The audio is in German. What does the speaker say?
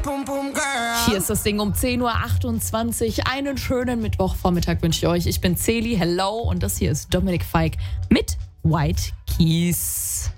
Hier ist das Ding um 10.28 Uhr. Einen schönen Mittwochvormittag wünsche ich euch. Ich bin Celi, hello. Und das hier ist Dominic Fike mit White Keys.